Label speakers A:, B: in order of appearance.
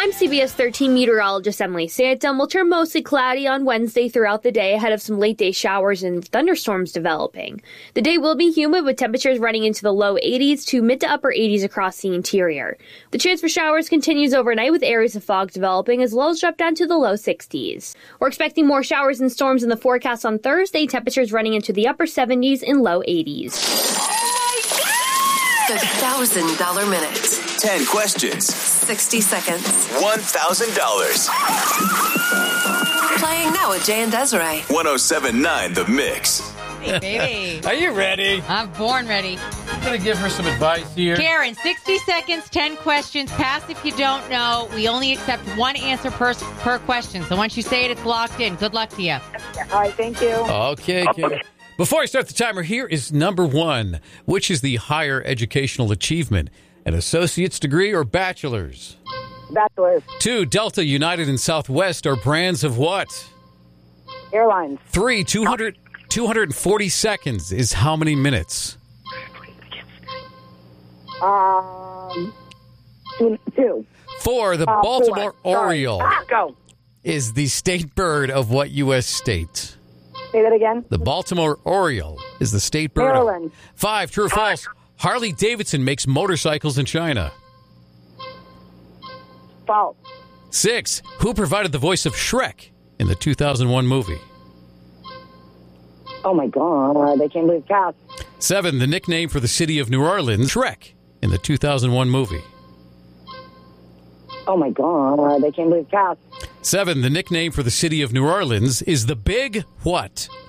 A: I'm CBS 13 meteorologist Emily Santum. Will turn mostly cloudy on Wednesday throughout the day ahead of some late-day showers and thunderstorms developing. The day will be humid with temperatures running into the low 80s to mid to upper 80s across the interior. The chance for showers continues overnight with areas of fog developing as lows drop down to the low 60s. We're expecting more showers and storms in the forecast on Thursday, temperatures running into the upper 70s and low 80s.
B: The $1,000 minute.
C: 10 questions.
B: 60 seconds.
C: $1,000.
B: Playing now with Jay and Desiree.
C: 107.9 The Mix.
D: Hey, baby.
E: Are you ready?
D: I'm born ready.
E: I'm going to give her some advice here.
D: Karen, 60 seconds, 10 questions. Pass if you don't know. We only accept one answer per question. So once you say it, it's locked in. Good luck to you.
F: All right, thank you.
E: Okay, Karen. Before I start the timer, here is number one. Which is the higher educational achievement? An associate's degree or bachelor's?
F: Bachelor's.
E: 2, Delta, United, and Southwest are brands of what?
F: Airlines.
E: 3, 240 seconds is how many minutes?
F: 2.
E: 4, the Baltimore
F: 4.
E: Oriole
F: Go.
E: is the state bird of what U.S. state?
F: Say that again.
E: The Baltimore Oriole is the state bird.
F: Maryland.
E: 5, true or false? Harley Davidson makes motorcycles in China.
F: False.
E: 6, who provided the voice of Shrek in the 2001 movie?
F: Oh, my God. I can't believe pass.
E: 7, the nickname for the city of New Orleans, Shrek in the 2001 movie.
F: Oh, my God. I can't believe pass.
E: 7, the nickname for the city of New Orleans is the Big what?